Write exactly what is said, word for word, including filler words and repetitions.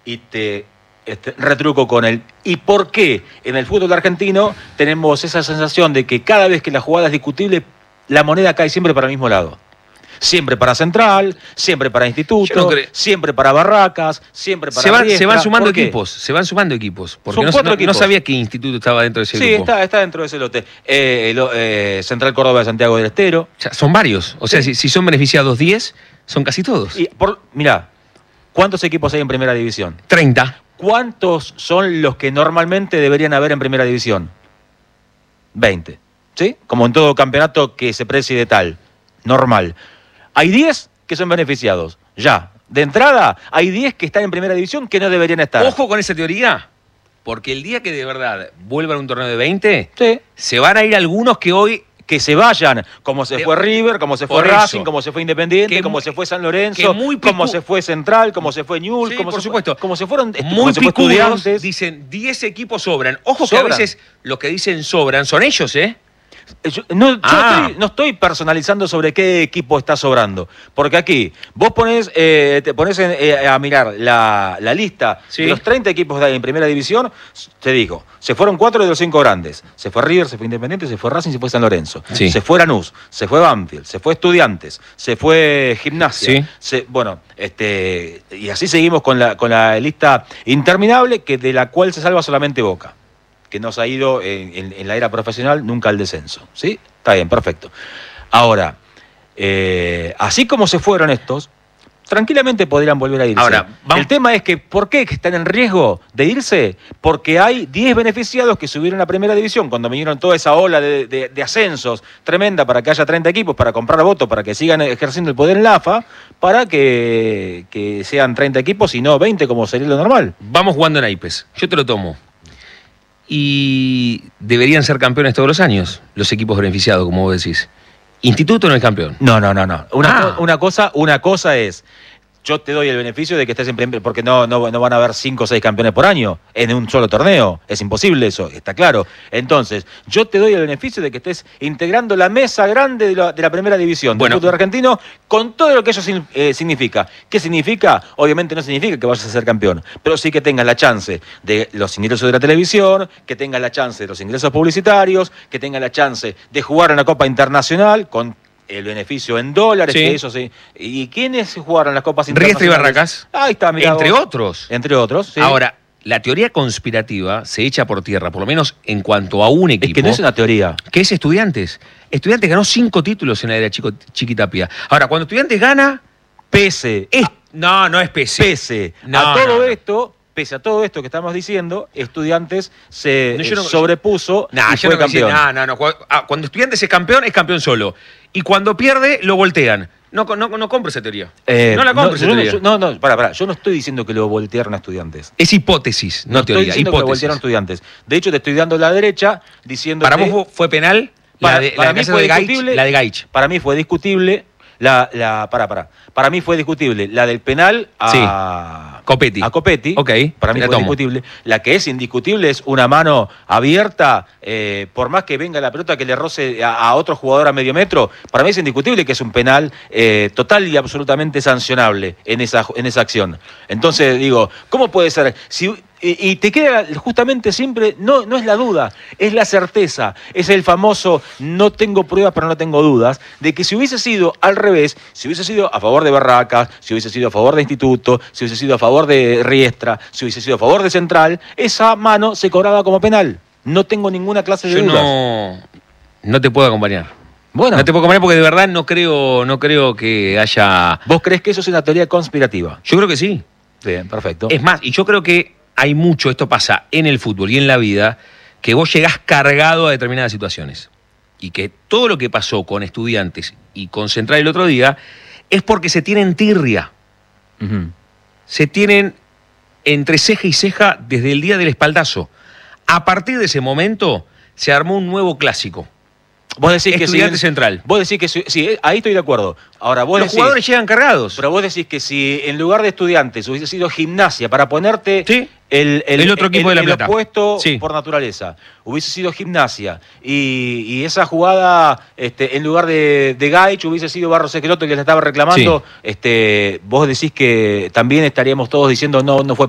y te este, retruco con él. ¿Y por qué en el fútbol argentino tenemos esa sensación de que cada vez que la jugada es discutible, la moneda cae siempre para el mismo lado? Siempre para Central, siempre para Instituto, no siempre para Barracas, siempre para se van, Riestra. se van sumando equipos, se van sumando equipos. Porque Son no, cuatro no, equipos. No sabía que Instituto estaba dentro de ese sí, grupo. Sí, está, está dentro de ese lote. Eh, lo, eh, Central Córdoba de Santiago del Estero. O sea, son varios. O sea, sí. si, si son beneficiados diez, son casi todos. Y por, mirá, ¿cuántos equipos hay en Primera División? treinta. ¿Cuántos son los que normalmente deberían haber en Primera División? veinte. ¿Sí? Como en todo campeonato que se preside tal. Normal. Hay diez que son beneficiados. Ya. De entrada, hay diez que están en Primera División que no deberían estar. Ojo con esa teoría, porque el día que de verdad vuelvan a un torneo de veinte, sí. se van a ir algunos que hoy... Que se vayan, como se fue River, como se fue Racing, eso. como se fue Independiente, que, como se fue San Lorenzo, muy como se fue Central, como se fue Newell's, sí, como, por se supuesto. Fue, como se fueron muy como se fue Estudiantes. Dicen diez equipos sobran. Ojo sobran. que a veces los que dicen sobran son ellos, ¿eh? Yo, no, yo ah. estoy, no estoy personalizando sobre qué equipo está sobrando. Porque aquí, vos ponés, eh, te pones en, eh, a mirar la, la lista sí. de los treinta equipos de ahí en Primera División, te digo, se fueron cuatro de los cinco grandes. Se fue River, se fue Independiente, se fue Racing, se fue San Lorenzo. Sí. Se fue Lanús, se fue Banfield, se fue Estudiantes, se fue Gimnasia. Sí. Se, bueno, este, y así seguimos con la, con la lista interminable que de la cual se salva solamente Boca, que nos ha ido en, en, en la era profesional nunca al descenso. ¿Sí? Está bien, perfecto. Ahora, eh, así como se fueron estos, tranquilamente podrían volver a irse. Ahora, vamos... El tema es que, ¿por qué están en riesgo de irse? Porque hay diez beneficiados que subieron a Primera División cuando vinieron toda esa ola de, de, de ascensos tremenda para que haya treinta equipos, para comprar votos, para que sigan ejerciendo el poder en la A F A, para que, que sean treinta equipos y no veinte como sería lo normal. Vamos jugando en naipes. Yo te lo tomo. Y deberían ser campeones todos los años, los equipos beneficiados, como vos decís. Instituto no es campeón. No, no, no, no. Una, ah. una, cosa, una cosa es, yo te doy el beneficio de que estés en primer, porque no, no, no van a haber cinco o seis campeones por año en un solo torneo. Es imposible eso, está claro. Entonces, yo te doy el beneficio de que estés integrando la mesa grande de la, de la Primera División bueno. del fútbol argentino con todo lo que eso eh, significa. ¿Qué significa? Obviamente no significa que vayas a ser campeón, pero sí que tengas la chance de los ingresos de la televisión, que tengas la chance de los ingresos publicitarios, que tengas la chance de jugar en la Copa Internacional con el beneficio en dólares, sí. que eso sí. ¿Y quiénes jugaron las copas internacionales? Riestra y Barracas. Ahí está, mirá Entre vos. otros. Entre otros, sí. Ahora, la teoría conspirativa se echa por tierra, por lo menos en cuanto a un equipo. Es que no es una teoría. Que es Estudiantes. Estudiantes ganó cinco títulos en la era Chico, Chiquitapia. Ahora, cuando Estudiantes gana... Pese. Es, no, no es pese. Pese. No, a todo no, no. esto... Pese a todo esto que estamos diciendo, Estudiantes se no, no, sobrepuso nah, y yo fue no campeón. No, no, no. Cuando Estudiantes es campeón, es campeón solo. Y cuando pierde, lo voltean. No, no, no compro esa teoría. Eh, no la compro no, esa yo teoría. No, no, no, para, para. Yo no estoy diciendo que lo voltearon a Estudiantes. Es hipótesis, no, no teoría. Estoy diciendo hipótesis. que lo voltearon a Estudiantes. De hecho, te estoy dando la derecha diciendo ¿Para que... vos fue penal? Para, la de, para la mí de fue de Gaich, discutible. La de Gaich. Para mí fue discutible. La, la, para, para. Para mí fue discutible la del penal a... Sí. Copetti. A Copetti. Ok, para mí la fue tomo. discutible. La que es indiscutible es una mano abierta, eh, por más que venga la pelota que le roce a, a otro jugador a medio metro. Para mí es indiscutible que es un penal eh, total y absolutamente sancionable en esa, en esa acción. Entonces, digo, ¿cómo puede ser? Si... Y te queda justamente siempre, no, no es la duda, es la certeza, es el famoso no tengo pruebas pero no tengo dudas, de que si hubiese sido al revés, si hubiese sido a favor de Barracas, si hubiese sido a favor de Instituto, si hubiese sido a favor de Riestra, si hubiese sido a favor de Central, esa mano se cobraba como penal. No tengo ninguna clase de Yo dudas. no, no te puedo acompañar. Bueno. No te puedo acompañar porque de verdad no creo, no creo que haya... ¿Vos crees que eso es una teoría conspirativa? Yo creo que sí. Bien, perfecto. Es más, y yo creo que hay mucho, esto pasa en el fútbol y en la vida, que vos llegás cargado a determinadas situaciones. Y que todo lo que pasó con Estudiantes y con Central el otro día es porque se tienen tirria. Uh-huh. Se tienen entre ceja y ceja desde el día del espaldazo. A partir de ese momento se armó un nuevo clásico. Vos decís que Estudiante si, Central. Vos decís que si, sí, ahí estoy de acuerdo. Ahora vos Los decís, jugadores llegan cargados. Pero vos decís que si en lugar de Estudiantes hubiese sido Gimnasia para ponerte ¿Sí? el, el, el otro equipo el, de La el Plata. opuesto Sí. por naturaleza, hubiese sido Gimnasia y, y esa jugada este, en lugar de, de Gaich hubiese sido Barros Esqueloto que le estaba reclamando, Sí. este, vos decís que también estaríamos todos diciendo no, no fue